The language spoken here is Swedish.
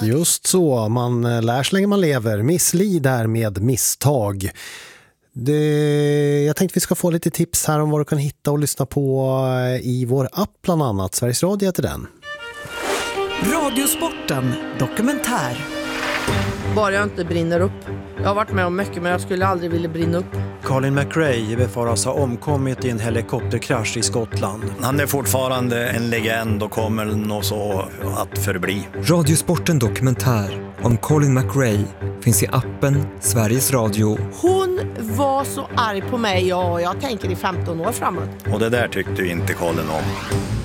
Just så, man lär så länge man lever. Miss Li där med Misstag. Jag tänkte vi ska få lite tips här om vad du kan hitta och lyssna på i vår app bland annat. Sveriges Radio heter den. Radiosporten dokumentär. Bara jag inte brinner upp. Jag har varit med om mycket men jag skulle aldrig vilja brinna upp. Colin McRae befaras ha omkommit i en helikopterkrasch i Skottland. Han är fortfarande en legend och kommer nog så att förbli. Radiosporten dokumentär om Colin McRae finns i appen Sveriges Radio. Hon var så arg på mig och jag tänker i 15 år framåt. Och det där tyckte ju inte Colin om.